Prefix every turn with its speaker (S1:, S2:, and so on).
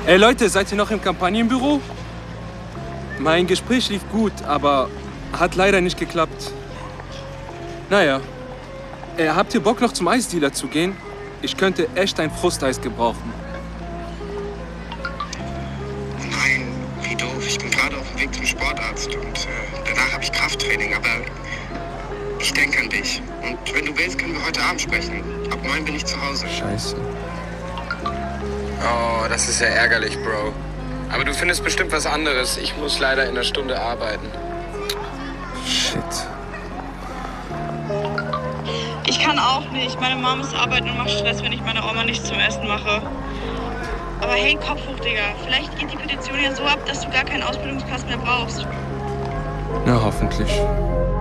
S1: Ey Leute, seid ihr noch im Kampagnenbüro? Mein Gespräch lief gut, aber hat leider nicht geklappt. Naja. Habt ihr Bock noch zum Eisdealer zu gehen? Ich könnte echt ein Frusteis gebrauchen.
S2: Nein, wie doof. Ich bin gerade auf dem Weg zum Sportarzt und danach habe ich Krafttraining, aber ich denke an dich. Und wenn du willst, können wir heute Abend sprechen. Ab 9 bin ich zu Hause.
S1: Scheiße.
S3: Oh, das ist ja ärgerlich, Bro. Aber du findest bestimmt was anderes. Ich muss leider in einer Stunde arbeiten.
S1: Shit.
S4: Ich kann auch nicht. Meine Mom ist arbeiten und macht Stress, wenn ich meiner Oma nichts zum Essen mache. Aber hey, Kopf hoch, Digga. Vielleicht geht die Petition ja so ab, dass du gar keinen Ausbildungspass mehr brauchst.
S1: Na, hoffentlich.